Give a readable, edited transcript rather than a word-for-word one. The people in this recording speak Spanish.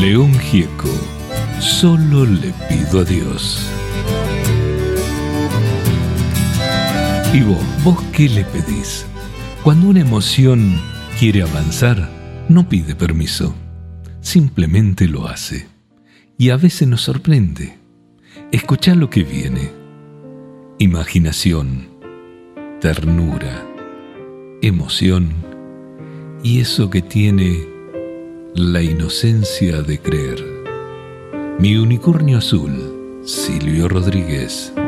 León Gieco, solo le pido a Dios. ¿Y vos qué le pedís? Cuando una emoción quiere avanzar, no pide permiso, simplemente lo hace. Y a veces nos sorprende. Escuchá lo que viene. Imaginación, ternura, emoción y eso que tiene la inocencia de creer. Mi unicornio azul, Silvio Rodríguez.